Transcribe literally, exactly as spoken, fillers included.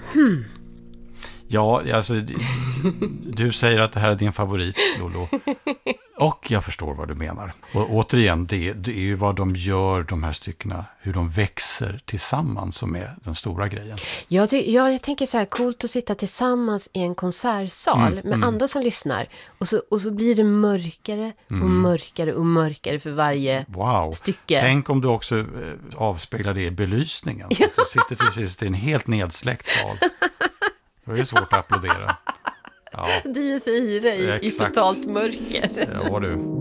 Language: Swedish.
Hmm. Ja, alltså du säger att det här är din favorit, Lolo. Och jag förstår vad du menar. Och återigen, det, det är ju vad de gör, de här styckena, hur de växer tillsammans som är den stora grejen. Jag, ja, jag tänker så här, coolt att sitta tillsammans i en konsertsal Mm, med mm. andra som lyssnar. Och så, och så blir det mörkare och Mm. mörkare och mörkare för varje Wow. stycke. Tänk om du också eh, avspeglar det i belysningen. Så att du sitter till sist i en helt nedsläckt sal. Det är ju svårt att applådera. Ja, Dies irae i, i exakt. totalt mörker. Ja du.